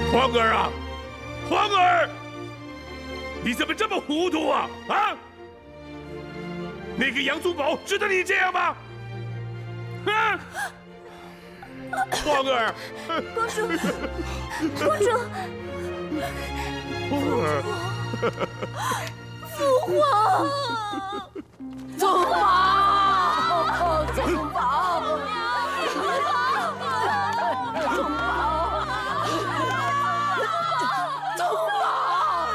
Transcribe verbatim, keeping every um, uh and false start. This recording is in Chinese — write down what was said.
皇儿啊，皇儿，你怎么这么糊涂啊？啊！那个杨宗保值得你这样吗？啊！皇儿， 公主，公主， 皇儿， 父皇， 宗保。